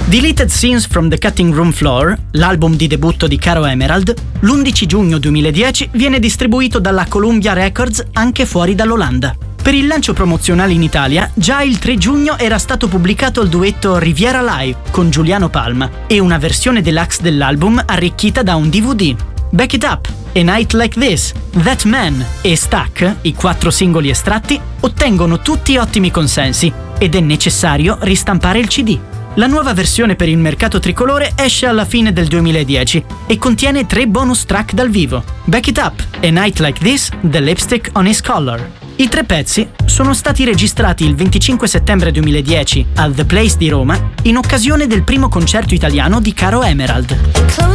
Deleted Scenes from the Cutting Room Floor, l'album di debutto di Caro Emerald, l'11 giugno 2010 viene distribuito dalla Columbia Records anche fuori dall'Olanda. Per il lancio promozionale in Italia, già il 3 giugno era stato pubblicato il duetto Riviera Live con Giuliano Palma e una versione deluxe dell'album arricchita da un DVD. Back It Up, A Night Like This, That Man e Stuck, i 4 singoli estratti, ottengono tutti ottimi consensi ed è necessario ristampare il CD. La nuova versione per il mercato tricolore esce alla fine del 2010 e contiene 3 bonus track dal vivo: Back It Up, A Night Like This, The Lipstick on His Collar. I 3 pezzi sono stati registrati il 25 settembre 2010 al The Place di Roma in occasione del primo concerto italiano di Caro Emerald.